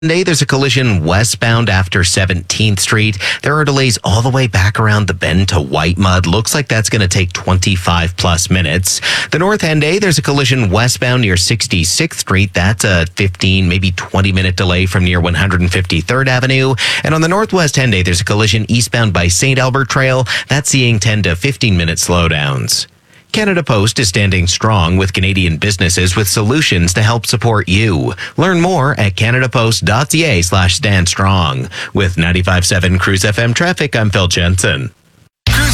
Today, there's a collision westbound after 17th Street. There are delays all the way back around the bend to White Mud. Looks like that's going to take 25 plus minutes. The North Henday, there's a collision westbound near 66th Street. That's a 15, maybe 20-minute delay from near 153rd Avenue. And on the Northwest Henday, there's a collision eastbound by St. Albert Trail. That's seeing 10 to 15-minute slowdowns. Canada Post is standing strong with Canadian businesses with solutions to help support you. Learn more at canadapost.ca/standstrong. With 95.7 Cruise FM traffic, I'm Phil Jensen.